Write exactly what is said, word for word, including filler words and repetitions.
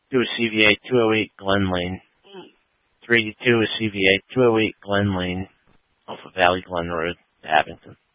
two is C V A two oh eight Glen Lane. three eighty-two is C V A two oh eight Glen Lane off of Valley Glen Road, Abington.